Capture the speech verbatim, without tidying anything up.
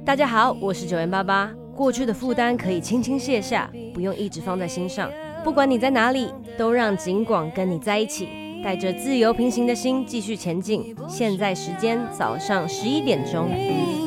大家好，我是九元八八。过去的负担可以轻轻卸下，不用一直放在心上。不管你在哪里，都让警广跟你在一起，带着自由平行的心继续前进。现在时间早上十一点钟。